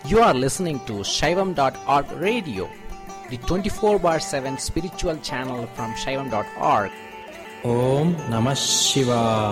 You are listening to Shaivam.org radio, the 24 bar 7 spiritual channel from Shaivam.org. Om Namah Shivaya.